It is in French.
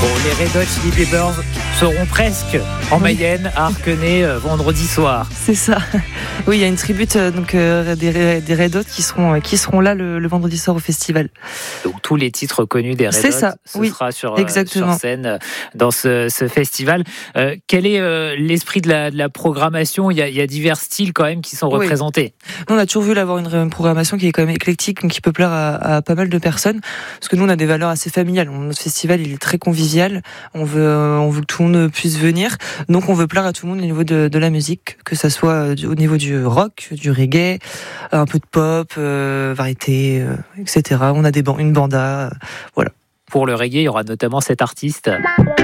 Bon, les Red Hot Chili Peppers seront presque en Mayenne à Arquenay vendredi soir. C'est ça. Oui, il y a une tribute des Red Hot qui seront là le vendredi soir au festival. Donc tous les titres connus des Red Hot, sera sur scène dans ce festival. Quel est l'esprit de la programmation ? Il y a divers styles quand même qui sont représentés. Nous, on a toujours voulu avoir une programmation qui est quand même éclectique, qui peut plaire à pas mal de personnes, parce que nous on a des valeurs assez familiales. Notre festival il est très convivial. On veut que tout le monde puisse venir, donc on veut plaire à tout le monde au niveau de la musique, que ça soit au niveau du rock, du reggae, un peu de pop, variété, etc. On a une banda, voilà. Pour le reggae, il y aura notamment cet artiste